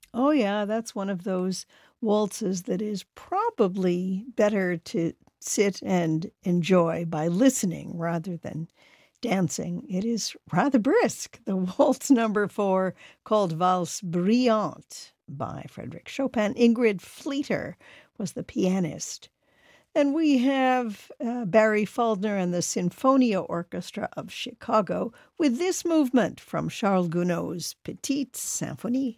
Oh, yeah, that's one of those waltzes that is probably better to sit and enjoy by listening rather than dancing. It is rather brisk. The waltz number 4, called Valse Brillante by Frederick Chopin. Ingrid Fleeter was the pianist. And we have Barry Faulkner and the Sinfonia Orchestra of Chicago with this movement from Charles Gounod's Petite Symphonie.